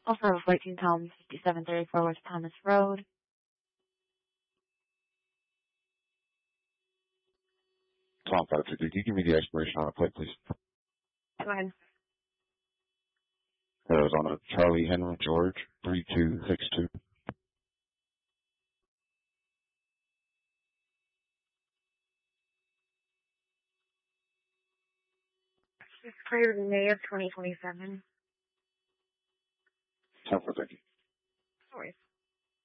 Also, Flight Team Tom, 5734 West Thomas Road. Tom 550, can you give me the expiration on a plate, please? Go ahead. That was on a Charlie Henry George 3262. Expired in May of 2027. Tom 550. Sorry.